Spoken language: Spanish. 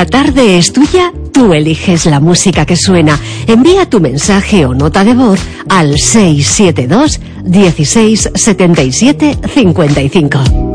La tarde es tuya, tú eliges la música que suena. Envía tu mensaje o nota de voz al 672 16 77 55.